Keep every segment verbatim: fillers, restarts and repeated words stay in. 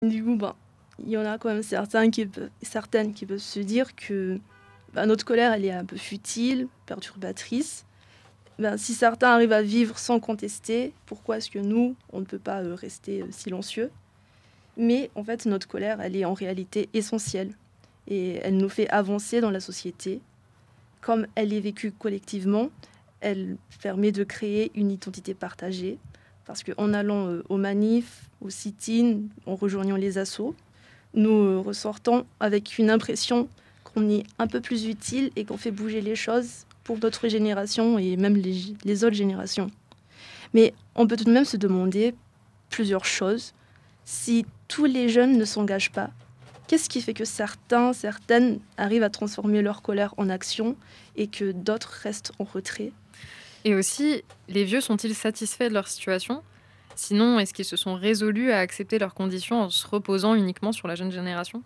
Du coup, ben, il y en a quand même certains qui peuvent, certaines qui peuvent se dire que ben, notre colère, elle est un peu futile, perturbatrice. Ben, si certains arrivent à vivre sans contester, pourquoi est-ce que nous, on ne peut pas euh, rester euh, silencieux? Mais en fait, notre colère, elle est en réalité essentielle et elle nous fait avancer dans la société. Comme elle est vécue collectivement, elle permet de créer une identité partagée. Parce qu'en allant euh, aux manifs, aux sit-ins, en rejoignant les assos, nous euh, ressortons avec une impression qu'on est un peu plus utile et qu'on fait bouger les choses pour notre génération et même les, les autres générations. Mais on peut tout de même se demander plusieurs choses. Si tous les jeunes ne s'engagent pas, qu'est-ce qui fait que certains, certaines arrivent à transformer leur colère en action et que d'autres restent en retrait? Et aussi, les vieux sont-ils satisfaits de leur situation? Sinon, est-ce qu'ils se sont résolus à accepter leurs conditions en se reposant uniquement sur la jeune génération?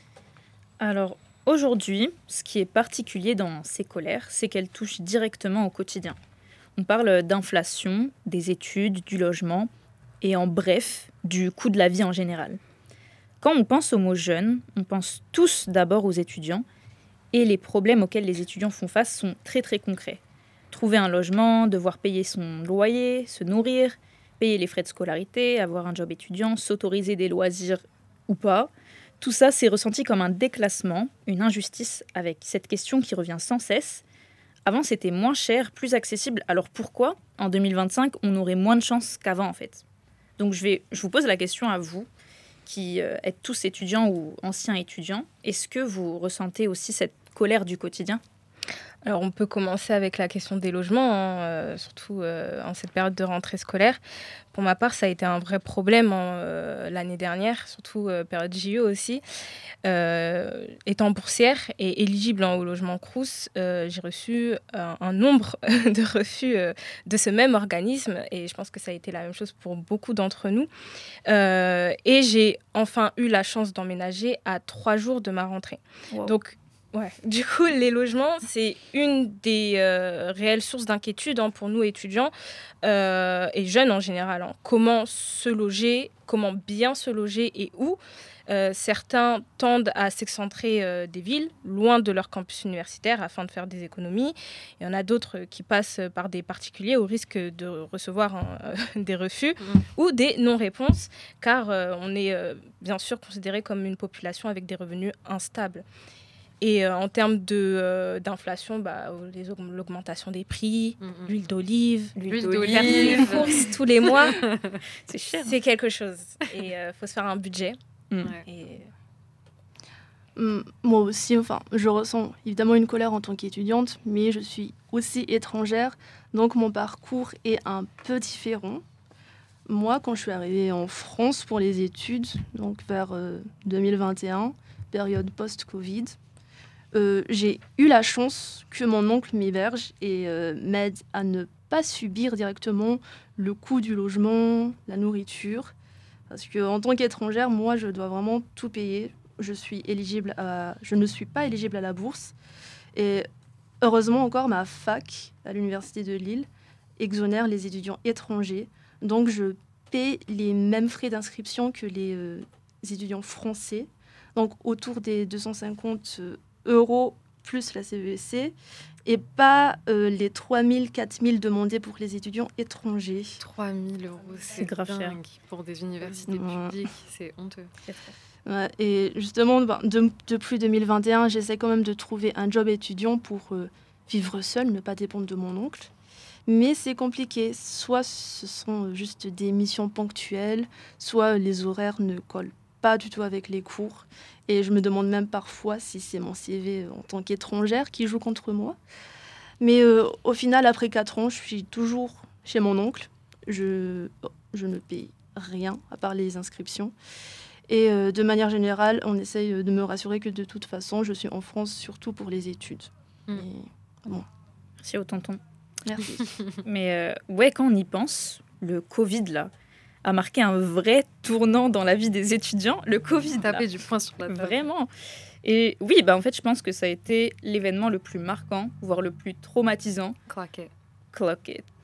Alors, aujourd'hui, ce qui est particulier dans ces colères, c'est qu'elles touchent directement au quotidien. On parle d'inflation, des études, du logement, et en bref, du coût de la vie en général. Quand on pense aux mots jeunes, on pense tous d'abord aux étudiants, et les problèmes auxquels les étudiants font face sont très très concrets. Trouver un logement, devoir payer son loyer, se nourrir, payer les frais de scolarité, avoir un job étudiant, s'autoriser des loisirs ou pas. Tout ça, c'est ressenti comme un déclassement, une injustice avec cette question qui revient sans cesse. Avant, c'était moins cher, plus accessible. Alors pourquoi, en deux mille vingt-cinq, on aurait moins de chance qu'avant, en fait? Donc je, vais, je vous pose la question à vous, qui euh, êtes tous étudiants ou anciens étudiants. Est-ce que vous ressentez aussi cette colère du quotidien? Alors, on peut commencer avec la question des logements, hein, euh, surtout euh, en cette période de rentrée scolaire. Pour ma part, ça a été un vrai problème hein, euh, l'année dernière, surtout euh, période J E aussi. Euh, étant boursière et éligible hein, au logement Crous, euh, j'ai reçu un, un nombre de refus euh, de ce même organisme et je pense que ça a été la même chose pour beaucoup d'entre nous. Euh, et j'ai enfin eu la chance d'emménager à trois jours de ma rentrée. Wow. Donc, ouais. Du coup, les logements, c'est une des euh, réelles sources d'inquiétude hein, pour nous étudiants euh, et jeunes en général. Hein. Comment se loger, comment bien se loger et où euh, certains tendent à s'excentrer euh, des villes, loin de leur campus universitaire, afin de faire des économies. Il y en a d'autres qui passent par des particuliers au risque de recevoir hein, euh, des refus mmh. ou des non-réponses, car euh, on est euh, bien sûr considéré comme une population avec des revenus instables. Et euh, en termes de, euh, d'inflation, bah, les aug- l'augmentation des prix, mmh. l'huile d'olive, l'huile d'olive, l'huile d'olive. Faire ses courses tous les mois, c'est cher. C'est quelque chose. Et il euh, faut se faire un budget. Mmh. Ouais. Et... Mmh, moi aussi, enfin, je ressens évidemment une colère en tant qu'étudiante, mais je suis aussi étrangère, donc mon parcours est un peu différent. Moi, quand je suis arrivée en France pour les études, donc vers euh, deux mille vingt et un, période post-Covid, Euh, j'ai eu la chance que mon oncle m'héberge et euh, m'aide à ne pas subir directement le coût du logement, la nourriture. Parce qu'en tant qu'étrangère, moi, je dois vraiment tout payer. Je, suis éligible à... je ne suis pas éligible à la bourse. Et heureusement encore, ma fac à l'Université de Lille exonère les étudiants étrangers. Donc, je paie les mêmes frais d'inscription que les euh, étudiants français. Donc, autour des deux cent cinquante euh, euros plus la C V C et pas euh, les trois mille, quatre mille demandés pour les étudiants étrangers. trois mille euros, c'est, c'est grave cher. Pour des universités ouais. publiques, c'est honteux. Ouais, et justement, ben, de, depuis deux mille vingt et un, j'essaie quand même de trouver un job étudiant pour euh, vivre seule, ne pas dépendre de mon oncle. Mais c'est compliqué. Soit ce sont juste des missions ponctuelles, soit les horaires ne collent pas du tout avec les cours. Et je me demande même parfois si c'est mon C V en tant qu'étrangère qui joue contre moi. Mais euh, au final, après quatre ans, je suis toujours chez mon oncle. Je, je ne paye rien à part les inscriptions. Et euh, de manière générale, on essaye de me rassurer que de toute façon, je suis en France surtout pour les études. Mm. Et, bon. Merci au tonton. Merci. Mais euh, ouais, quand on y pense, le Covid, là, a marqué un vrai tournant dans la vie des étudiants. Le Covid, a tapé du poing sur la table. Vraiment. Et oui, bah en fait, je pense que ça a été l'événement le plus marquant, voire le plus traumatisant. Clock it. Clock it.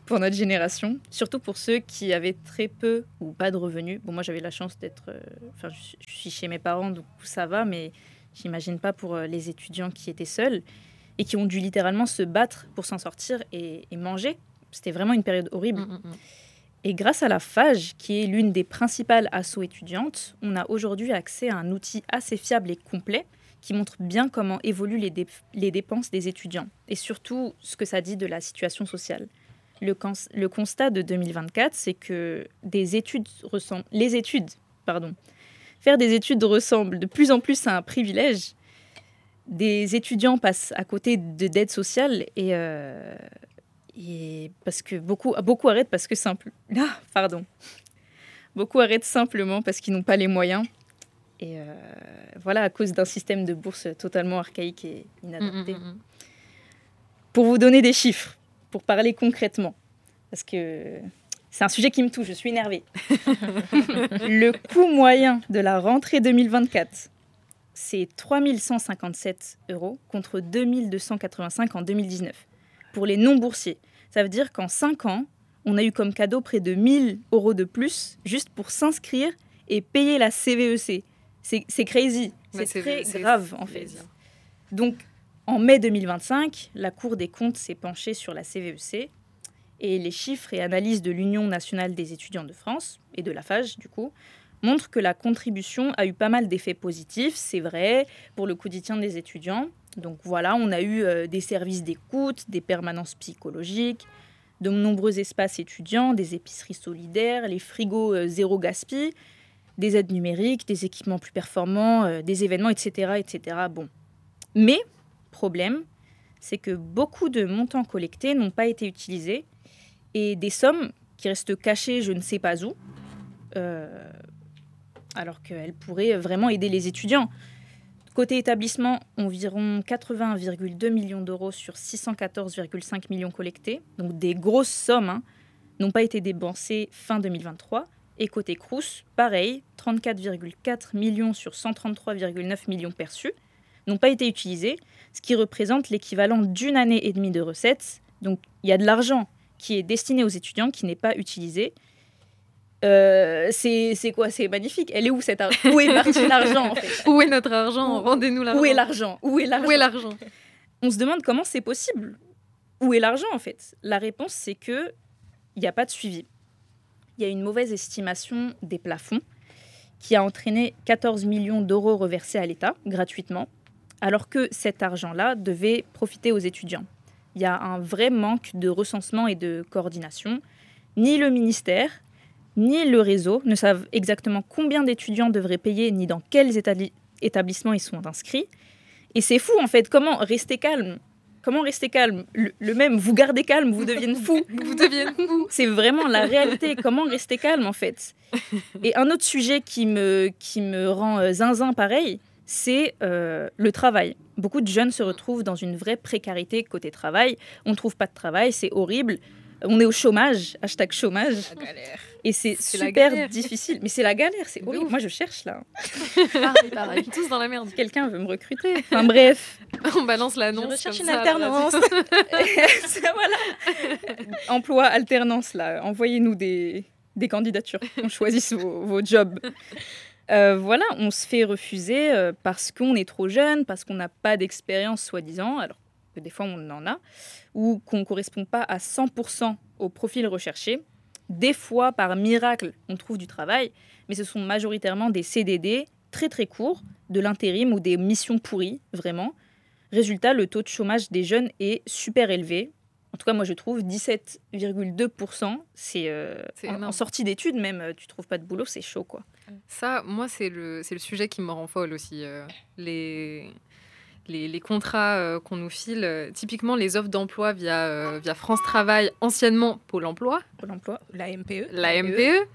pour notre génération, surtout pour ceux qui avaient très peu ou pas de revenus. Bon, moi, j'avais la chance d'être... euh, Enfin, je, je suis chez mes parents, donc ça va, mais j'imagine pas pour euh, les étudiants qui étaient seuls et qui ont dû littéralement se battre pour s'en sortir et, et manger. C'était vraiment une période horrible. Mm, mm, mm. Et grâce à la Fage, qui est l'une des principales assos étudiantes, on a aujourd'hui accès à un outil assez fiable et complet qui montre bien comment évoluent les, dé- les dépenses des étudiants et surtout ce que ça dit de la situation sociale. Le, cons- le constat de deux mille vingt-quatre, c'est que des études ressemblent, les études, pardon, faire des études ressemble de plus en plus à un privilège. Des étudiants passent à côté de d'aide sociale et, euh, et parce que beaucoup, beaucoup arrêtent parce que simple, ah, pardon, beaucoup arrêtent simplement parce qu'ils n'ont pas les moyens. Et euh, voilà, à cause d'un système de bourse totalement archaïque et inadapté. Mm, mm, mm. Pour vous donner des chiffres, pour parler concrètement, parce que c'est un sujet qui me touche, je suis énervée. Le coût moyen de la rentrée deux mille vingt-quatre, c'est trois mille cent cinquante-sept euros contre deux mille deux cent quatre-vingt-cinq en deux mille dix-neuf. Pour les non-boursiers, ça veut dire qu'en cinq ans, on a eu comme cadeau près de mille euros de plus juste pour s'inscrire et payer la C V E C. C'est, c'est crazy, Ouais, c'est c'est- très c'est- grave en c'est fait. crazy. Donc, en mai deux mille vingt-cinq, la Cour des comptes s'est penchée sur la C V E C et les chiffres et analyses de l'Union nationale des étudiants de France et de la Fage, du coup, montrent que la contribution a eu pas mal d'effets positifs, c'est vrai, pour le quotidien des étudiants. Donc voilà, on a eu euh, des services d'écoute, des permanences psychologiques, de nombreux espaces étudiants, des épiceries solidaires, les frigos euh, zéro gaspi, des aides numériques, des équipements plus performants, euh, des événements, et cetera, et cetera. Bon. Mais, problème, c'est que beaucoup de montants collectés n'ont pas été utilisés et des sommes qui restent cachées je ne sais pas où, euh, alors qu'elles pourraient vraiment aider les étudiants. Côté établissement, environ quatre-vingts virgule deux millions d'euros sur six cent quatorze virgule cinq millions collectés, donc des grosses sommes, hein, n'ont pas été dépensées fin deux mille vingt-trois. Et côté Crous, pareil, trente-quatre virgule quatre millions sur cent trente-trois virgule neuf millions perçus n'ont pas été utilisés, ce qui représente l'équivalent d'une année et demie de recettes. Donc il y a de l'argent qui est destiné aux étudiants qui n'est pas utilisé. Euh, c'est, c'est quoi? C'est magnifique. Elle est où cette argent? Où est parti l'argent en fait? Où est notre argent? Où- Rendez-nous l'argent. Où est l'argent? Où est l'argent? Où est l'argent? On se demande comment c'est possible. Où est l'argent en fait? La réponse c'est que il n'y a pas de suivi. Il y a une mauvaise estimation des plafonds qui a entraîné quatorze millions d'euros reversés à l'État gratuitement, alors que cet argent-là devait profiter aux étudiants. Il y a un vrai manque de recensement et de coordination. Ni le ministère, ni le réseau ne savent exactement combien d'étudiants devraient payer, ni dans quels établi- établissements ils sont inscrits. Et c'est fou en fait, comment rester calme? Comment rester calme? le, le même, vous gardez calme, vous devenez fou. Vous deviennent fous. C'est vraiment la réalité. Comment rester calme, en fait? Et un autre sujet qui me, qui me rend euh, zinzin pareil, c'est euh, le travail. Beaucoup de jeunes se retrouvent dans une vraie précarité côté travail. On ne trouve pas de travail, c'est horrible. On est au chômage, hashtag chômage. La galère. Et c'est C'est la super galère. difficile. Mais c'est la galère, c'est De horrible. ouf. Moi, je cherche là. Pareil, pareil. Tous dans la merde. Quelqu'un veut me recruter. Enfin bref. On balance Je l'annonce. recherche comme une ça, à la radio. alternance. Ça, voilà. Emploi, alternance, là. Envoyez-nous des, des candidatures. On choisisse vos, vos jobs. Euh, voilà, on se fait refuser euh, parce qu'on est trop jeune, parce qu'on n'a pas d'expérience, soi-disant, alors que des fois on en a, ou qu'on ne correspond pas à cent pour cent au profil recherché. Des fois, par miracle, on trouve du travail, mais ce sont majoritairement des C D D très très courts, de l'intérim ou des missions pourries, vraiment. Résultat, le taux de chômage des jeunes est super élevé. En tout cas, moi, je trouve dix-sept virgule deux pour cent. C'est, euh, C'est en, énorme. en sortie d'études, même, euh, tu trouves pas de boulot, c'est chaud, quoi. Ça, moi, c'est le, c'est le sujet qui me rend folle aussi. euh, les, les, les contrats euh, qu'on nous file, euh, typiquement les offres d'emploi via, euh, via France Travail, anciennement Pôle emploi, Pôle emploi. La M P E. la M P E,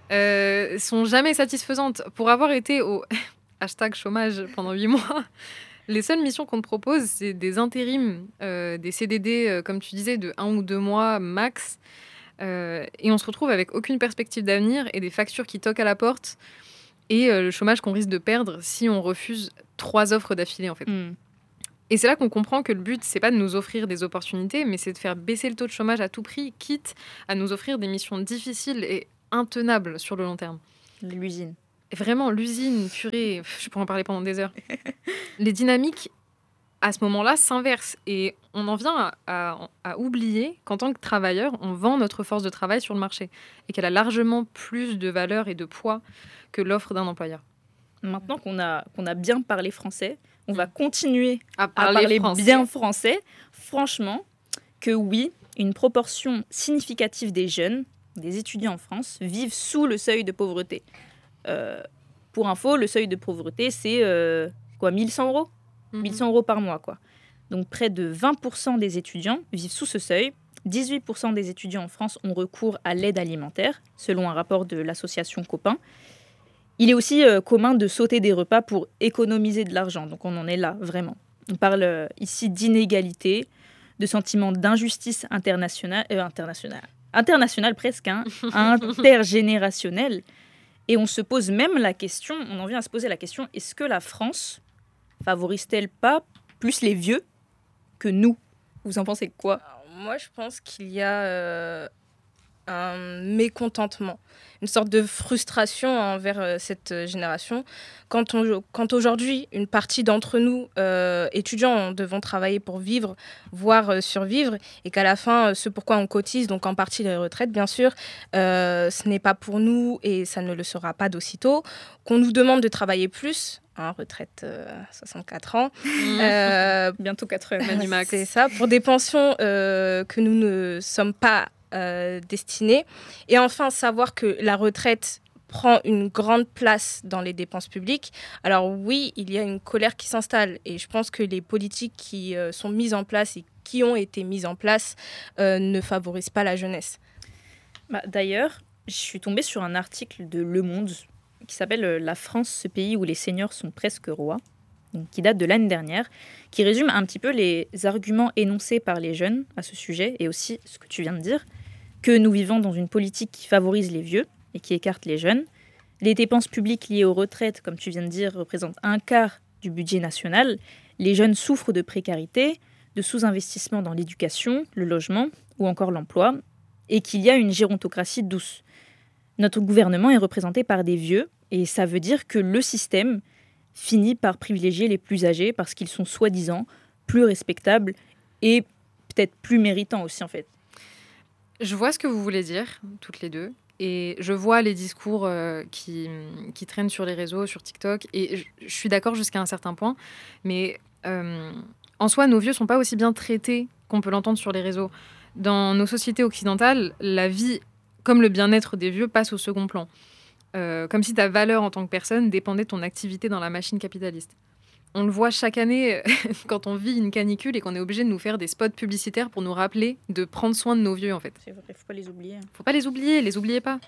euh, sont jamais satisfaisantes. Pour avoir été au hashtag chômage pendant huit mois, les seules missions qu'on te propose, c'est des intérims, euh, des C D D, euh, comme tu disais, de un ou deux mois max. Euh, et on se retrouve avec aucune perspective d'avenir et des factures qui toquent à la porte et euh, le chômage qu'on risque de perdre si on refuse trois offres d'affilée en fait. Hmm. Et c'est là qu'on comprend que le but, c'est pas de nous offrir des opportunités, mais c'est de faire baisser le taux de chômage à tout prix, quitte à nous offrir des missions difficiles et intenables sur le long terme. L'usine. Et vraiment, l'usine, purée, pff, je pourrais en parler pendant des heures. Les dynamiques, à ce moment-là, s'inversent. Et on en vient à, à- à oublier qu'en tant que travailleur, on vend notre force de travail sur le marché et qu'elle a largement plus de valeur et de poids que l'offre d'un employeur. Maintenant qu'on a, qu'on a bien parlé français, on va Mm. continuer À à parler français. bien français. Franchement, que oui, une proportion significative des jeunes, des étudiants en France, vivent sous le seuil de pauvreté. Euh, pour info, le seuil de pauvreté, c'est euh, quoi, mille cent euros Mhm. mille cent euros par mois, quoi. Donc près de vingt pour cent des étudiants vivent sous ce seuil. dix-huit pour cent des étudiants en France ont recours à l'aide alimentaire, selon un rapport de l'association Copain. Il est aussi euh, commun de sauter des repas pour économiser de l'argent. Donc on en est là, vraiment. On parle euh, ici d'inégalité, de sentiment d'injustice internationale, euh, internationale, internationale presque, hein, intergénérationnelle. Et on se pose même la question, on en vient à se poser la question, est-ce que la France favorise-t-elle pas plus les vieux que nous? Vous en pensez quoi? Alors, moi, je pense qu'il y a euh, un mécontentement, une sorte de frustration envers euh, cette euh, génération. Quand, on, quand aujourd'hui, une partie d'entre nous, euh, étudiants, devons travailler pour vivre, voire euh, survivre, et qu'à la fin, euh, ce pourquoi on cotise, donc en partie les retraites, bien sûr, euh, ce n'est pas pour nous et ça ne le sera pas d'aussitôt, qu'on nous demande de travailler plus, hein, retraite euh, soixante-quatre ans, Mhm. euh, Bientôt quatre heures. Manu Max. c'est ça, pour des pensions euh, que nous ne sommes pas euh, destinés. Et enfin, savoir que la retraite prend une grande place dans les dépenses publiques. Alors oui, il y a une colère qui s'installe et je pense que les politiques qui euh, sont mises en place et qui ont été mises en place euh, ne favorisent pas la jeunesse. Bah, d'ailleurs, je suis tombée sur un article de Le Monde qui s'appelle euh, La France, ce pays où les seniors sont presque rois, donc qui date de l'année dernière, qui résume un petit peu les arguments énoncés par les jeunes à ce sujet et aussi ce que tu viens de dire, que nous vivons dans une politique qui favorise les vieux et qui écarte les jeunes. Les dépenses publiques liées aux retraites, comme tu viens de dire, représentent un quart du budget national. Les jeunes souffrent de précarité, de sous-investissement dans l'éducation, le logement ou encore l'emploi, et qu'il y a une gérontocratie douce. Notre gouvernement est représenté par des vieux, et ça veut dire que le système finit par privilégier les plus âgés parce qu'ils sont soi-disant plus respectables et peut-être plus méritants aussi, en fait. Je vois ce que vous voulez dire, toutes les deux. Et je vois les discours euh, qui, qui traînent sur les réseaux, sur TikTok. Et je, je suis d'accord jusqu'à un certain point. Mais euh, en soi, nos vieux ne sont pas aussi bien traités qu'on peut l'entendre sur les réseaux. Dans nos sociétés occidentales, la vie, comme le bien-être des vieux, passe au second plan. Euh, comme si ta valeur en tant que personne dépendait de ton activité dans la machine capitaliste. On le voit chaque année quand on vit une canicule et qu'on est obligé de nous faire des spots publicitaires pour nous rappeler de prendre soin de nos vieux, en fait. C'est vrai, faut pas les oublier. Faut pas les oublier, les oubliez pas.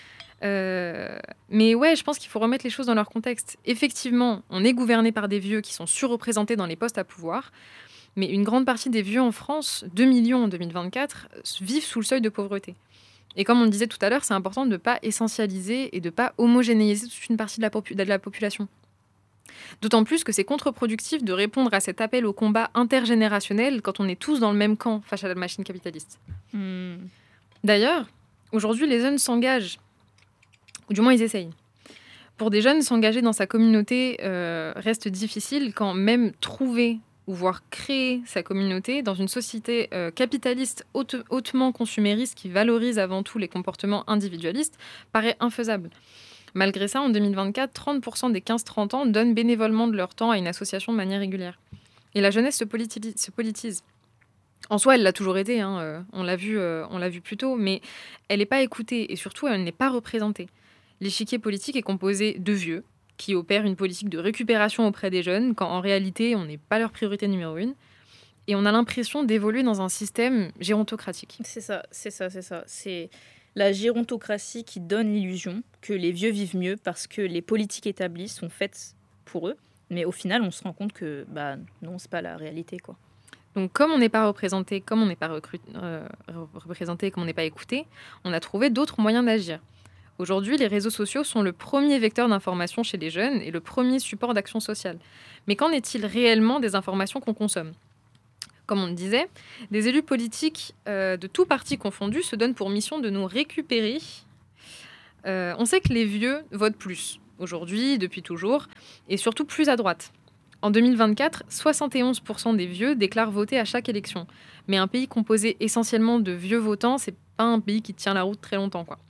Euh, mais ouais, je pense qu'il faut remettre les choses dans leur contexte. Effectivement, on est gouverné par des vieux qui sont surreprésentés dans les postes à pouvoir, mais une grande partie des vieux en France, deux millions en deux mille vingt-quatre, vivent sous le seuil de pauvreté. Et comme on le disait tout à l'heure, c'est important de ne pas essentialiser et de ne pas homogénéiser toute une partie de la, popu- de la population. D'autant plus que c'est contre-productif de répondre à cet appel au combat intergénérationnel quand on est tous dans le même camp face à la machine capitaliste. Hmm. D'ailleurs, aujourd'hui, les jeunes s'engagent, ou du moins ils essayent. Pour des jeunes, s'engager dans sa communauté euh, reste difficile quand même trouver ou voire créer sa communauté dans une société euh, capitaliste haute, hautement consumériste qui valorise avant tout les comportements individualistes paraît infaisable. Malgré ça, en deux mille vingt-quatre, trente pour cent des quinze trente ans donnent bénévolement de leur temps à une association de manière régulière. Et la jeunesse se, politi- se politise. En soi, elle l'a toujours été, hein, euh, on l'a vu, euh, on l'a vu plus tôt, mais elle n'est pas écoutée et surtout, elle n'est pas représentée. L'échiquier politique est composé de vieux qui opèrent une politique de récupération auprès des jeunes, quand en réalité, on n'est pas leur priorité numéro une. Et on a l'impression d'évoluer dans un système gérontocratique. C'est ça, c'est ça, c'est ça. C'est la gérontocratie qui donne l'illusion que les vieux vivent mieux parce que les politiques établies sont faites pour eux. Mais au final, on se rend compte que bah, non, c'est pas la réalité, quoi. Donc, comme on n'est pas représenté, comme on n'est pas recru- euh, représenté, comme on n'est pas écouté, on a trouvé d'autres moyens d'agir. Aujourd'hui, les réseaux sociaux sont le premier vecteur d'information chez les jeunes et le premier support d'action sociale. Mais qu'en est-il réellement des informations qu'on consomme ? Comme on le disait, des élus politiques euh, de tous partis confondus se donnent pour mission de nous récupérer. Euh, on sait que les vieux votent plus, aujourd'hui, depuis toujours, et surtout plus à droite. En deux mille vingt-quatre, soixante et onze pour cent des vieux déclarent voter à chaque élection. Mais un pays composé essentiellement de vieux votants, c'est pas un pays qui tient la route très longtemps, quoi.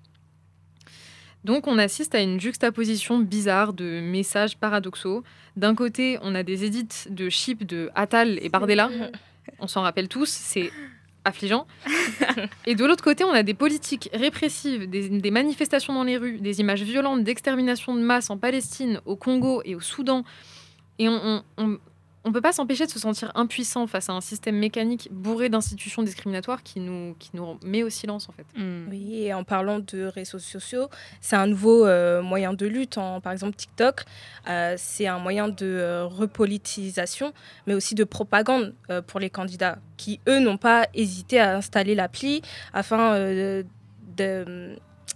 Donc on assiste à une juxtaposition bizarre de messages paradoxaux. D'un côté, on a des édits de chips de Attal et Bardella. On s'en rappelle tous, c'est affligeant. Et de l'autre côté, on a des politiques répressives, des, des manifestations dans les rues, des images violentes d'extermination de masse en Palestine, au Congo et au Soudan. Et on on, on peut pas s'empêcher de se sentir impuissant face à un système mécanique bourré d'institutions discriminatoires qui nous, qui nous met au silence, en fait. Mm. Oui, et en parlant de réseaux sociaux, c'est un nouveau euh, moyen de lutte. En, par exemple, TikTok, euh, c'est un moyen de euh, repolitisation, mais aussi de propagande euh, pour les candidats qui, eux, n'ont pas hésité à installer l'appli afin euh, de...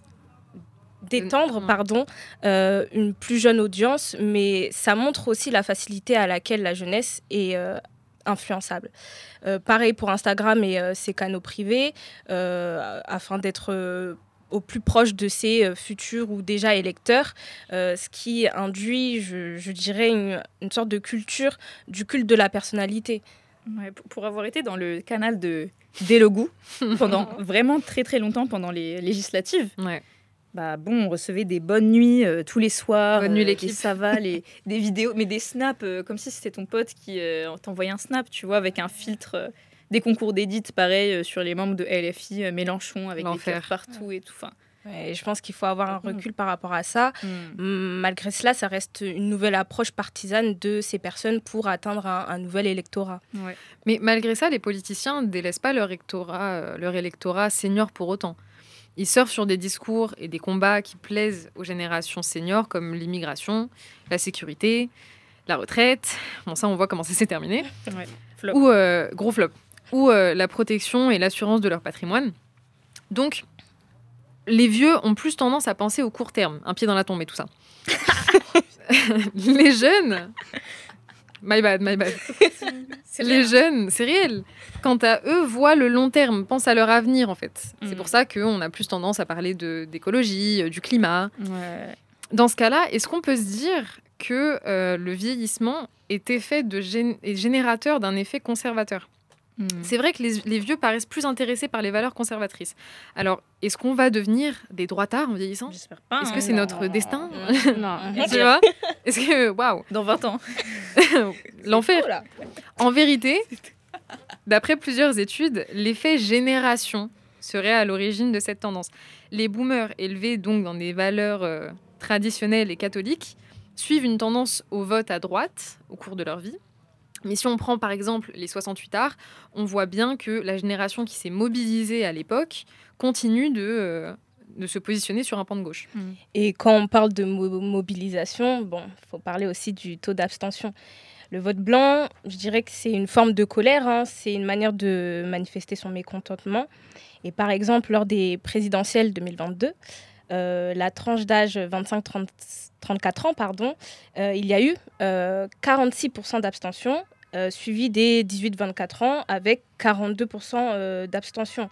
d'étendre Mm. pardon, euh, une plus jeune audience, mais ça montre aussi la facilité à laquelle la jeunesse est euh, influençable. Euh, pareil pour Instagram et euh, ses canaux privés, euh, afin d'être euh, au plus proche de ses euh, futurs ou déjà électeurs, euh, ce qui induit, je, je dirais, une, une sorte de culture du culte de la personnalité. Ouais, pour- pour avoir été dans le canal de Delogou pendant vraiment très très longtemps pendant les législatives, Ouais. bah bon, on recevait des bonnes nuits euh, tous les soirs, Bonne nuit, euh, l'équipe. des savas, les- des vidéos, mais des snaps, euh, comme si c'était ton pote qui euh, t'envoyait un snap, tu vois, avec un filtre, euh, des concours d'édite, pareil, euh, sur les membres de L F I, euh, Mélenchon, avec des L'enfer. cœurs partout et tout. Enfin, Ouais, et je pense qu'il faut avoir un Mm. recul par rapport à ça. mm. Mm, Malgré cela, ça reste une nouvelle approche partisane de ces personnes pour atteindre un, un nouvel électorat. Ouais. Mais malgré ça, les politiciens ne délaissent pas leur électorat, euh, leur électorat senior pour autant. Ils surfent sur des discours et des combats qui plaisent aux générations seniors, comme l'immigration, la sécurité, la retraite. Bon, ça, on voit comment ça s'est terminé. Ouais. Flop. Ou, euh, gros flop. Ou euh, la protection et l'assurance de leur patrimoine. Donc, les vieux ont plus tendance à penser au court terme, un pied dans la tombe et tout ça. Les jeunes... My bad, my bad. Les jeunes, c'est réel. Quant à eux, voient le long terme, pensent à leur avenir, en fait. C'est Mm. pour ça qu'on a plus tendance à parler de- d'écologie, euh, du climat. Ouais. Dans ce cas-là, est-ce qu'on peut se dire que euh, le vieillissement est, effet de gén- est générateur d'un effet conservateur ? Mm. C'est vrai que les, les vieux paraissent plus intéressés par les valeurs conservatrices. Alors, est-ce qu'on va devenir des droitards en vieillissant ? J'espère pas. Est-ce hein. que c'est notre destin ? Non. Tu vois ? Est-ce que... Waouh. Dans vingt ans. L'enfer. Oh là. En vérité, d'après plusieurs études, l'effet génération serait à l'origine de cette tendance. Les boomers, élevés donc dans des valeurs euh, traditionnelles et catholiques, suivent une tendance au vote à droite au cours de leur vie. Mais si on prend par exemple les soixante-huitards, on voit bien que la génération qui s'est mobilisée à l'époque continue de, euh, de se positionner sur un pan de gauche. Et quand on parle de mo- mobilisation, bon, il faut parler aussi du taux d'abstention. Le vote blanc, je dirais que c'est une forme de colère, hein, c'est une manière de manifester son mécontentement. Et par exemple, lors des présidentielles deux mille vingt-deux, euh, la tranche d'âge vingt-cinq à trente-quatre ans, pardon, euh, il y a eu euh, quarante-six pour cent d'abstention, euh, suivi des dix-huit à vingt-quatre ans avec quarante-deux pour cent euh, d'abstention.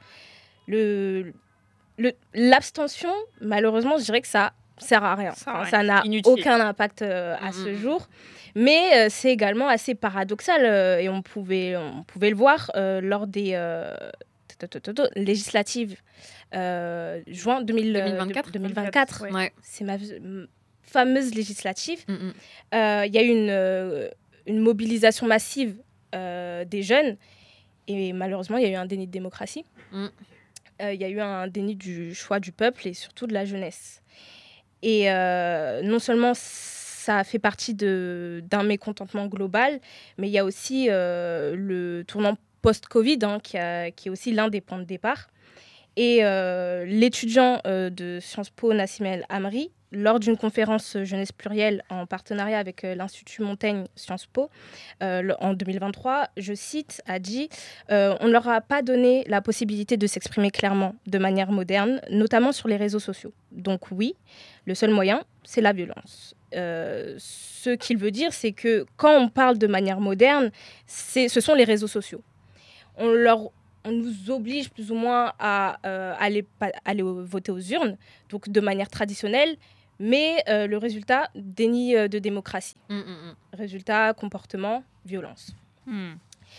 Le, le- l'abstention, malheureusement, je dirais que ça sert à rien. Ça a Enfin, rien. ça n'a Inutile. aucun impact euh, à Mhm. ce jour. Mais euh, c'est également assez paradoxal euh, et on pouvait, on pouvait le voir euh, lors des euh, totototo, législatives euh, juin deux mille, deux mille vingt-quatre. deux mille vingt-quatre. Ouais. Ouais. C'est ma m- fameuse législative. Mm, mm. Euh, Il y a eu une, euh, une mobilisation massive euh, des jeunes et malheureusement, il y a eu un déni de démocratie. Mm. Euh, Il y a eu un déni du choix du peuple et surtout de la jeunesse. Et euh, non seulement ça fait partie de, d'un mécontentement global, mais il y a aussi euh, le tournant post-Covid, hein, qui, a- qui est aussi l'un des points de départ. Et euh, l'étudiant euh, de Sciences Po, Nassim El Amri, lors d'une conférence jeunesse plurielle en partenariat avec euh, l'Institut Montaigne Sciences Po euh, le- en deux mille vingt-trois, je cite, a dit euh, on ne leur a pas donné la possibilité de s'exprimer clairement de manière moderne, notamment sur les réseaux sociaux. Donc oui, le seul moyen, c'est la violence. Euh, ce qu'il veut dire, c'est que quand on parle de manière moderne, c'est, ce sont les réseaux sociaux. On, leur, on nous oblige plus ou moins à euh, aller, pa- aller au- voter aux urnes, donc de manière traditionnelle, mais euh, le résultat, déni euh, de démocratie. Mm, mm, mm. Résultat, comportement, violence. Hmm.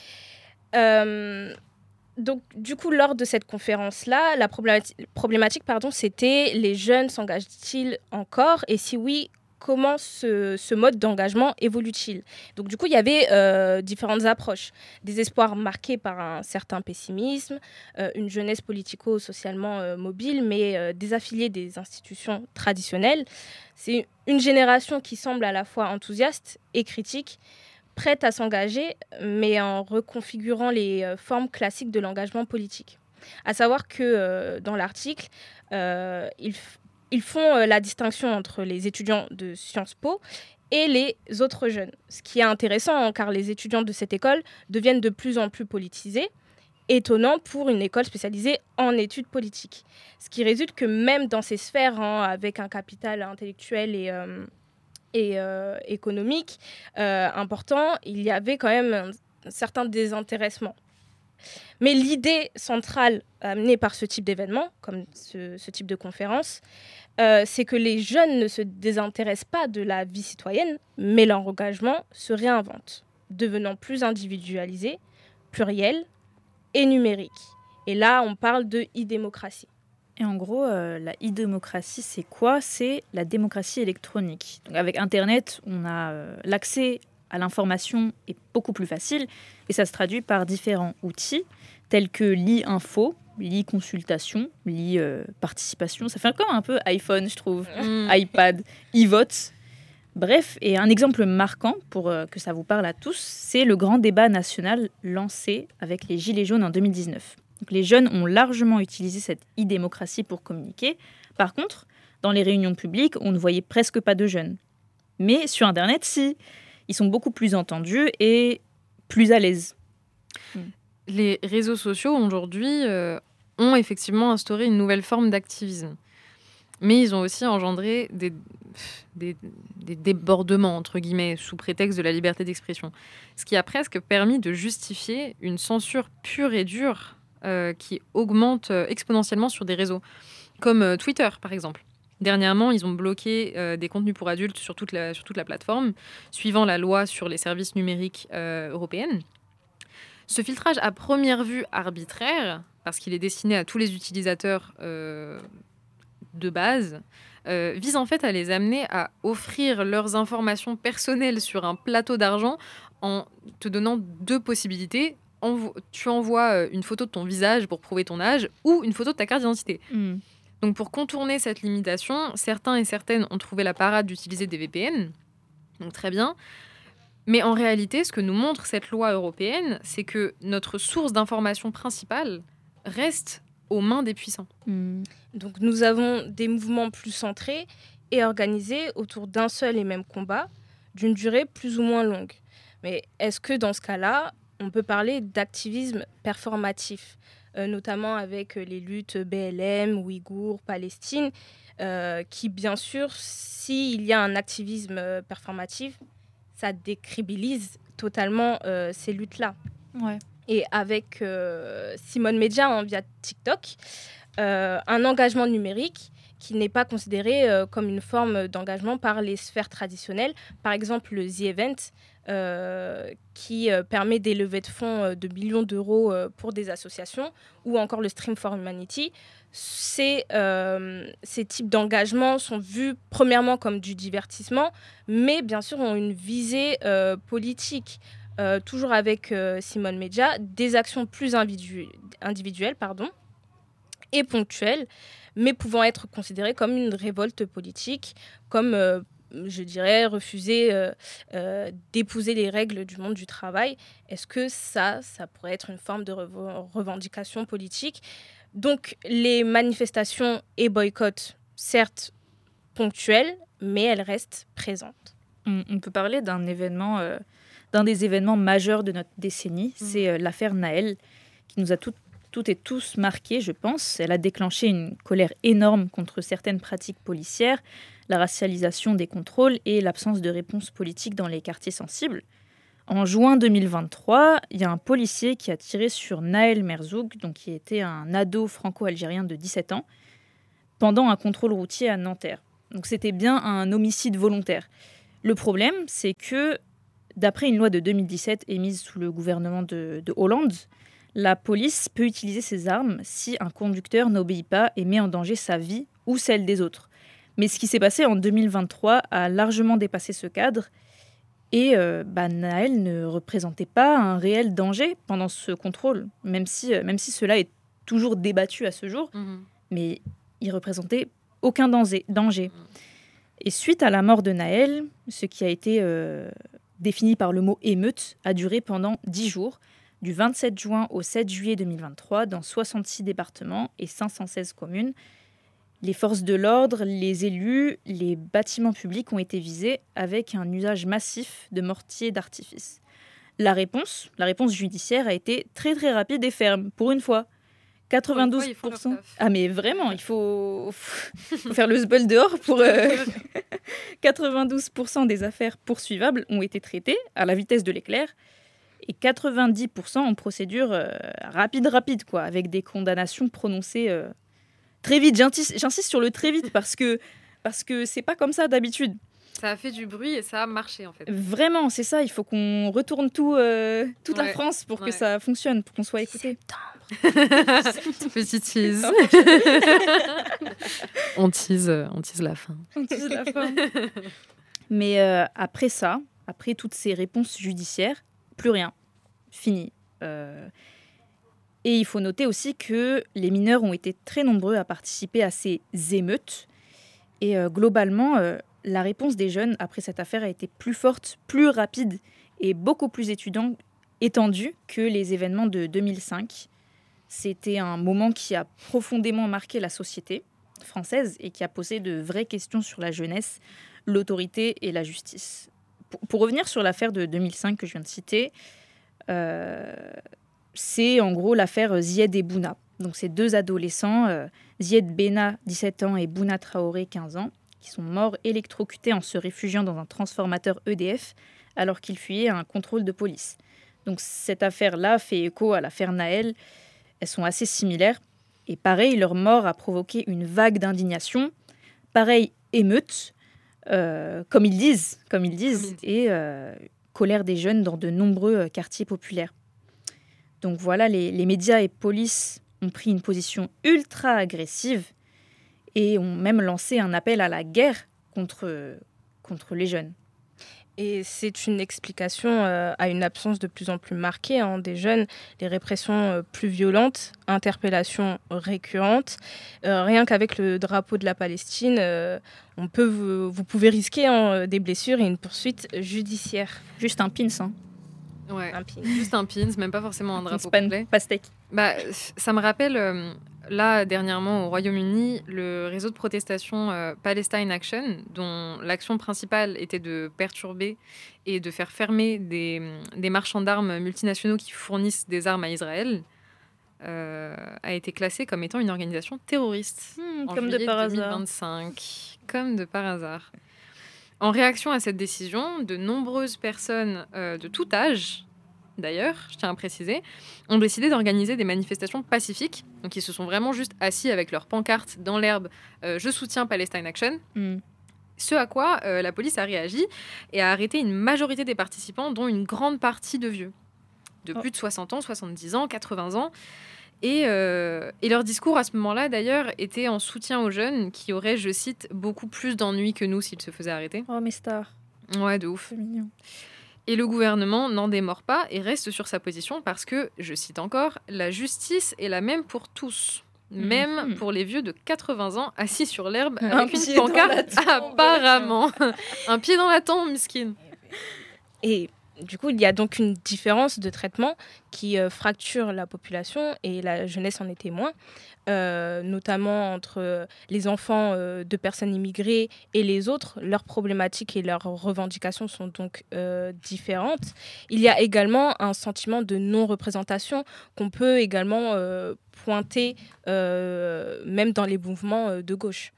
Euh, donc, du coup, lors de cette conférence-là, la problématique, problématique pardon, c'était les jeunes s'engagent-ils encore? Et si oui, comment ce, ce mode d'engagement évolue-t-il? Donc, du coup, il y avait euh, différentes approches. Des espoirs marqués par un certain pessimisme, euh, une jeunesse politico-socialement euh, mobile, mais euh, désaffiliée des institutions traditionnelles. C'est une génération qui semble à la fois enthousiaste et critique, prête à s'engager, mais en reconfigurant les euh, formes classiques de l'engagement politique. À savoir que euh, dans l'article, euh, ils, f- ils font euh, la distinction entre les étudiants de Sciences Po et les autres jeunes. Ce qui est intéressant, hein, car les étudiants de cette école deviennent de plus en plus politisés, étonnant pour une école spécialisée en études politiques. Ce qui résulte que même dans ces sphères, hein, avec un capital intellectuel et... euh, et euh, économique euh, important, il y avait quand même un, un certain désintéressement. Mais l'idée centrale amenée par ce type d'événement, comme ce, ce type de conférence, euh, c'est que les jeunes ne se désintéressent pas de la vie citoyenne, mais leur engagement se réinvente, devenant plus individualisé, pluriel et numérique. Et là, on parle de e-démocratie. Et en gros, euh, la e-démocratie, c'est quoi? C'est la démocratie électronique. Donc, avec Internet, on a euh, l'accès à l'information est beaucoup plus facile et ça se traduit par différents outils tels que l'e-info, l'e-consultation, l'e-participation. Ça fait comme un peu iPhone, je trouve, Mm. iPad, e-vote. Bref, et un exemple marquant pour euh, que ça vous parle à tous, c'est le grand débat national lancé avec les Gilets jaunes en deux mille dix-neuf. Donc, les jeunes ont largement utilisé cette e-démocratie pour communiquer. Par contre, dans les réunions publiques, on ne voyait presque pas de jeunes. Mais sur Internet, si. Ils sont beaucoup plus entendus et plus à l'aise. Les réseaux sociaux aujourd'hui euh, ont effectivement instauré une nouvelle forme d'activisme. Mais ils ont aussi engendré des, des, des débordements, entre guillemets, sous prétexte de la liberté d'expression. Ce qui a presque permis de justifier une censure pure et dure euh, qui augmente euh, exponentiellement sur des réseaux, comme euh, Twitter, par exemple. Dernièrement, ils ont bloqué euh, des contenus pour adultes sur toute, la, sur toute la plateforme, suivant la loi sur les services numériques euh, européenne. Ce filtrage à première vue arbitraire, parce qu'il est destiné à tous les utilisateurs euh, de base, euh, vise en fait à les amener à offrir leurs informations personnelles sur un plateau d'argent en te donnant deux possibilités. Envo- tu envoies euh, une photo de ton visage pour prouver ton âge ou une photo de ta carte d'identité. Mm. Donc pour contourner cette limitation, certains et certaines ont trouvé la parade d'utiliser des V P N. Donc très bien. Mais en réalité, ce que nous montre cette loi européenne, c'est que notre source d'information principale reste aux mains des puissants. Mm. Donc nous avons des mouvements plus centrés et organisés autour d'un seul et même combat, d'une durée plus ou moins longue. Mais est-ce que dans ce cas-là, on peut parler d'activisme performatif, euh, notamment avec euh, les luttes B L M, Ouïghours, Palestine, euh, qui bien sûr, s'il y a un activisme euh, performatif, ça décrédibilise totalement euh, ces luttes-là. Ouais. Et avec euh, Simone Média, hein, via TikTok, euh, un engagement numérique qui n'est pas considéré euh, comme une forme d'engagement par les sphères traditionnelles. Par exemple, le The Event, euh, qui euh, permet des levées de fonds euh, de millions d'euros euh, pour des associations, ou encore le Stream for Humanity. Ces, euh, ces types d'engagements sont vus premièrement comme du divertissement, mais bien sûr ont une visée euh, politique. Euh, toujours avec euh, Simone Média, des actions plus individu- individuelles pardon, et ponctuelles, mais pouvant être considérées comme une révolte politique, comme, euh, je dirais, refuser euh, euh, d'épouser les règles du monde du travail. Est-ce que ça, ça pourrait être une forme de rev- revendication politique? Donc, les manifestations et boycotts, certes, ponctuelle, mais elle reste présente. On, on peut parler d'un événement, euh, d'un des événements majeurs de notre décennie. Mmh. C'est euh, l'affaire Nahel, qui nous a tout, toutes et tous marqués, je pense. Elle a déclenché une colère énorme contre certaines pratiques policières, la racialisation des contrôles et l'absence de réponse politique dans les quartiers sensibles. En juin deux mille vingt-trois, il y a un policier qui a tiré sur Nahel Merzoug, donc qui était un ado franco-algérien de dix-sept ans, pendant un contrôle routier à Nanterre. Donc c'était bien un homicide volontaire. Le problème, c'est que, d'après une loi de deux mille dix-sept émise sous le gouvernement de, de Hollande, la police peut utiliser ses armes si un conducteur n'obéit pas et met en danger sa vie ou celle des autres. Mais ce qui s'est passé en deux mille vingt-trois a largement dépassé ce cadre. Et euh, bah, Nahel ne représentait pas un réel danger pendant ce contrôle, même si, même si cela est toujours débattu à ce jour. Mmh. Mais il représentait aucun danger. danger. Mmh. Et suite à la mort de Nahel, ce qui a été euh, défini par le mot émeute a duré pendant dix jours, du vingt-sept juin au sept juillet deux mille vingt-trois, dans soixante-six départements et cinq cent seize communes. Les forces de l'ordre, les élus, les bâtiments publics ont été visés avec un usage massif de mortiers d'artifice. La réponse, la réponse judiciaire a été très très rapide et ferme, pour une fois. quatre-vingt-douze pour cent. Ah mais vraiment, il faut, faut faire le sbul dehors pour... Euh... quatre-vingt-douze pour cent des affaires poursuivables ont été traitées à la vitesse de l'éclair et quatre-vingt-dix pour cent en procédure euh, rapide rapide, quoi, avec des condamnations prononcées... Euh, Très vite, j'insiste, j'insiste sur le très vite parce que, parce que c'est pas comme ça d'habitude. Ça a fait du bruit et ça a marché en fait. Vraiment, c'est ça, il faut qu'on retourne tout, euh, toute ouais. la France pour ouais. que ça fonctionne, pour qu'on soit écouté. Petit tease. on, tease on tease la fin. On tease la fin. Mais euh, après ça, après toutes ces réponses judiciaires, plus rien. Fini. Euh, Et il faut noter aussi que les mineurs ont été très nombreux à participer à ces émeutes. Et euh, globalement, euh, la réponse des jeunes après cette affaire a été plus forte, plus rapide et beaucoup plus étudiant, étendue que les événements de deux mille cinq. C'était un moment qui a profondément marqué la société française et qui a posé de vraies questions sur la jeunesse, l'autorité et la justice. Pour, pour revenir sur l'affaire de deux mille cinq que je viens de citer... Euh, c'est en gros l'affaire Zied et Bouna. Donc ces deux adolescents, euh, Zied Benna, dix-sept ans, et Bouna Traoré, quinze ans, qui sont morts électrocutés en se réfugiant dans un transformateur E D F alors qu'ils fuyaient un contrôle de police. Donc cette affaire-là fait écho à l'affaire Nahel. Elles sont assez similaires. Et pareil, leur mort a provoqué une vague d'indignation. Pareil, émeute, euh, comme ils disent, comme ils disent, et euh, colère des jeunes dans de nombreux quartiers populaires. Donc voilà, les, les médias et police ont pris une position ultra agressive et ont même lancé un appel à la guerre contre, contre les jeunes. Et c'est une explication euh, à une absence de plus en plus marquée hein, des jeunes, les répressions euh, plus violentes, interpellations récurrentes. Euh, rien qu'avec le drapeau de la Palestine, euh, on peut vous, vous pouvez risquer hein, des blessures et une poursuite judiciaire. Juste un pins, hein. Ouais, un pin. Juste un pins, même pas forcément un drapeau pan, complet. Pastèque. Bah, ça me rappelle, euh, là, dernièrement, au Royaume-Uni, le réseau de protestation euh, Palestine Action, dont l'action principale était de perturber et de faire fermer des, des marchands d'armes multinationaux qui fournissent des armes à Israël, euh, a été classé comme étant une organisation terroriste. Mmh, en comme de par deux mille vingt-cinq. Hasard. Comme de par hasard. En réaction à cette décision, de nombreuses personnes euh, de tout âge, d'ailleurs, je tiens à préciser, ont décidé d'organiser des manifestations pacifiques. Donc, ils se sont vraiment juste assis avec leurs pancartes dans l'herbe euh, « Je soutiens Palestine Action mm. ». Ce à quoi euh, la police a réagi et a arrêté une majorité des participants, dont une grande partie de vieux, de plus de soixante ans, soixante-dix ans, quatre-vingts ans. Et, euh, et leur discours à ce moment-là, d'ailleurs, était en soutien aux jeunes qui auraient, je cite, beaucoup plus d'ennuis que nous s'ils se faisaient arrêter. Oh, mes stars. Ouais, de ouf. C'est mignon. Et le gouvernement n'en démord pas et reste sur sa position parce que, je cite encore, la justice est la même pour tous. Même mmh. pour les vieux de quatre-vingts ans assis sur l'herbe avec un une pancarte, apparemment. Un pied dans la tombe, miskin. Et du coup, il y a donc une différence de traitement qui euh, fracture la population et la jeunesse en est témoin, euh, notamment entre les enfants euh, de personnes immigrées et les autres. Leurs problématiques et leurs revendications sont donc euh, différentes. Il y a également un sentiment de non-représentation qu'on peut également euh, pointer euh, même dans les mouvements euh, de gauche.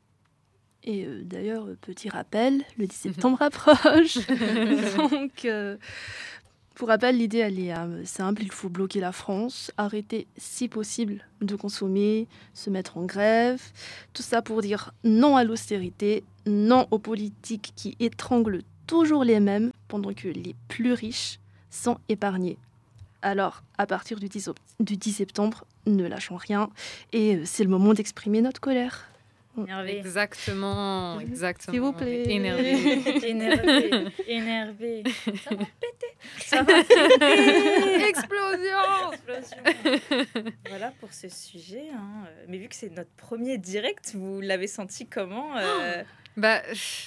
Et euh, d'ailleurs, euh, petit rappel, le dix septembre approche. Donc, euh, pour rappel, l'idée, elle est euh, simple. Il faut bloquer la France, arrêter, si possible, de consommer, se mettre en grève. Tout ça pour dire non à l'austérité, non aux politiques qui étranglent toujours les mêmes, pendant que les plus riches sont épargnés. Alors, à partir du dix, du dix septembre, ne lâchons rien. Et euh, c'est le moment d'exprimer notre colère. Énervé. Exactement, exactement. S'il vous plaît. Énervé. énervé, énervé. Ça va péter. Ça va péter. Explosion. Explosion. Voilà pour ce sujet. Hein. Mais vu que c'est notre premier direct, vous l'avez senti comment euh... Bah,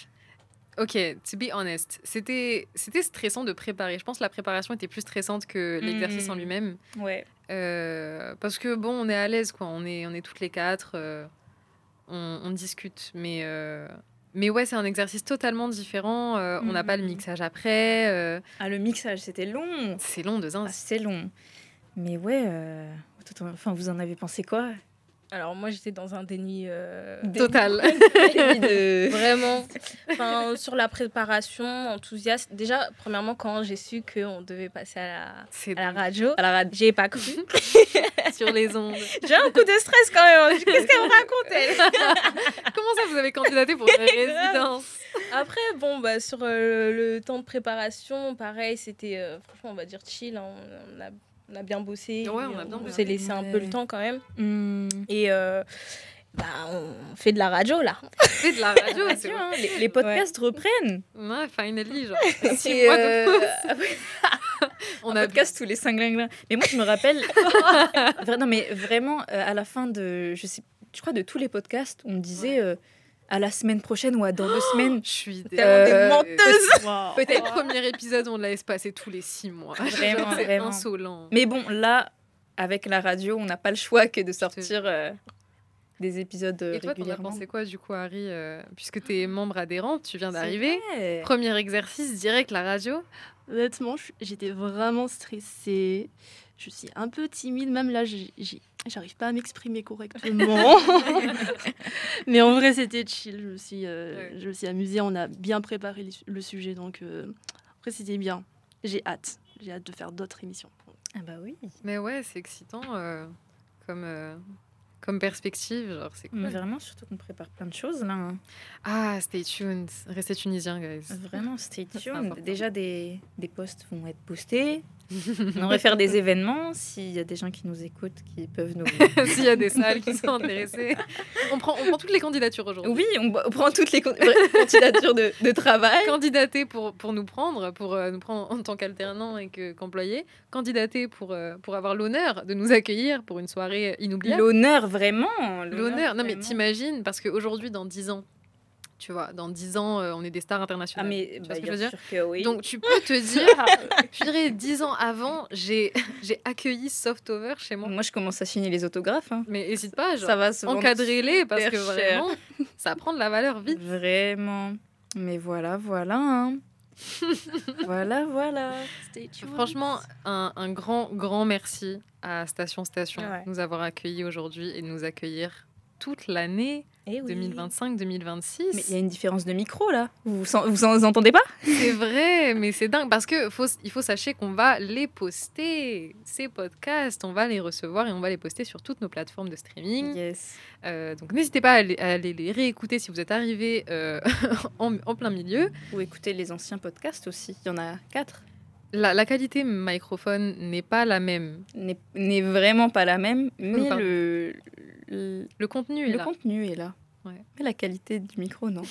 ok, to be honest, c'était, c'était stressant de préparer. Je pense que la préparation était plus stressante que l'exercice Mmh. en lui-même. Ouais. Euh, parce que bon, on est à l'aise, quoi. On est, on est toutes les quatre. Euh, on, on discute. Mais, euh, mais ouais, c'est un exercice totalement différent. Euh, On n'a Mhm. pas le mixage après. euh, Ah, le mixage, c'était long. c'est long de zin. Ah, c'est long. Mais ouais, euh... attends, enfin, vous en avez pensé quoi? Alors moi, j'étais dans un déni... euh, Total. de... Vraiment, enfin, sur la préparation, enthousiaste. Déjà, premièrement, quand j'ai su qu'on devait passer à la, C'est à la radio, À la radio. j'ai pas cru. sur les ondes. J'ai un coup de stress quand même. Qu'est-ce qu'elle me raconte, elle? Comment ça, vous avez candidaté pour une résidence? Après, bon, bah, sur euh, le temps de préparation, pareil, c'était, euh, franchement, on va dire chill. Hein. On, a, on a bien bossé. Ouais, on a bien on bossé. s'est laissé un peu le Ouais. temps quand même. Hmm. Et euh, bah, on fait de la radio, là. C'est de la radio, c'est Radio, vrai. hein, les, les podcasts reprennent. Ouais, finally, genre. Six Et, mois de euh, pause. On un a podcast tous les cinq linglins. Mais moi, je me rappelle. Vra- non, mais vraiment, euh, à la fin de. Je, sais, je crois de tous les podcasts, on me disait euh, à la semaine prochaine ou à dans deux semaines. Je suis Euh, des menteuses. Wow. Peut-être le premier épisode, on l'a espacé tous les six mois. Vraiment, Genre, c'est vraiment. insolent. Mais bon, là, avec la radio, on n'a pas le choix que de sortir euh, des épisodes euh, Et toi, t'en as régulièrement. pensé quoi, du coup, Harry euh, Puisque t'es membre adhérent, tu viens d'arriver. C'est vrai. Premier exercice, direct la radio. Honnêtement, je- j'étais vraiment stressée. Je suis un peu timide, même là, j'ai- j'ai- j'arrive pas à m'exprimer correctement. Mais en vrai, c'était chill. Je me suis, euh, Ouais. je me suis amusée. On a bien préparé le su- le sujet, donc euh, après, c'était bien. J'ai hâte. J'ai hâte de faire d'autres émissions. Ah bah oui. Mais ouais, c'est excitant euh, comme, euh, comme perspective. Genre, c'est cool. Mais vraiment, surtout qu'on prépare plein de choses là. hein. Ah, stay tuned. Restez tunisiens, guys. Vraiment, stay c'est tuned. important. Déjà, des, des posts vont être postés. On aurait faire des événements. S'il y a des gens qui nous écoutent, qui peuvent nous. S'il y a des salles qui sont intéressées. On prend, on prend toutes les candidatures aujourd'hui. Oui, on, on prend toutes les con- candidatures de, de travail. Candidater pour, pour nous prendre, pour euh, nous prendre en tant qu'alternant et que- qu'employé. Candidater pour, euh, pour avoir l'honneur de nous accueillir pour une soirée inoubliable. L'honneur, vraiment. L'honneur. Non, mais vraiment. t'imagines, parce qu'aujourd'hui, dans dix ans, tu vois, dans dix ans, euh, on est des stars Ah, internationales. mais Tu vois bah, ce que je veux bien dire sûr que oui. Donc, tu peux te dire, purée, dix ans avant, j'ai j'ai accueilli Softover chez moi. Moi, je commence à signer les autographes. hein. Mais n'hésite pas, genre, Ça va se vendre encadrez-les parce que super cher. vraiment, ça prend de la valeur vite. Vraiment. Mais voilà, voilà. hein. voilà, voilà. Stay tuned. Franchement, un, un grand, grand merci à Station Station Ouais. de nous avoir accueillis aujourd'hui et de nous accueillir toute l'année Eh oui. deux mille vingt-cinq deux mille vingt-six. Mais il y a une différence de micro là. Vous vous, en- vous en entendez pas? C'est vrai, mais c'est dingue parce que faut, il faut sachez qu'on va les poster, ces podcasts, on va les recevoir et on va les poster sur toutes nos plateformes de streaming. Yes. Euh, donc n'hésitez pas à aller, à aller les réécouter si vous êtes arrivé euh, en, en plein milieu. Ou écoutez les anciens podcasts aussi. Il y en a quatre. La, la qualité microphone n'est pas la même. N'est n'est vraiment pas la même, mais Pardon. le, le, Le contenu est le là. contenu est là. Ouais. Mais la qualité du micro, non.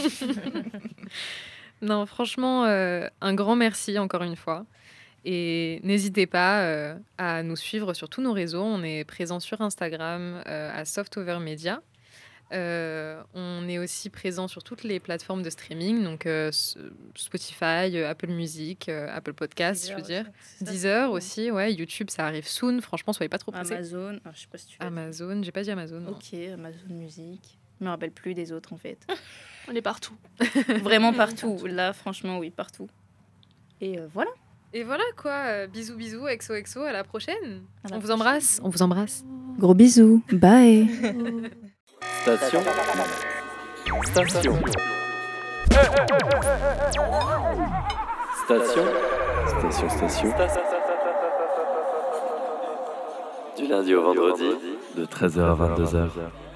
Non, franchement, euh, un grand merci encore une fois. Et n'hésitez pas euh, à nous suivre sur tous nos réseaux. On est présent sur Instagram euh, à Softover Media. Euh, on est aussi présent sur toutes les plateformes de streaming, donc euh, Spotify, euh, Apple Music, euh, Apple Podcast, je veux dire. Deezer aussi, ouais. YouTube, ça arrive soon. Franchement, soyez pas trop pressés. Amazon, ah, je sais pas si tu l'as dit. Amazon, j'ai pas dit Amazon. non. Ok, Amazon Music. Je me rappelle plus des autres en fait. On est partout. Vraiment partout. Là, franchement, oui, partout. Et euh, voilà. Et voilà quoi. Euh, bisous, bisous, X O X O, à la prochaine. À la on vous prochaine. embrasse. On vous embrasse. Gros bisous. Bye. Station. Station. Station. Station, station. Du lundi au vendredi, de treize heures à vingt-deux heures.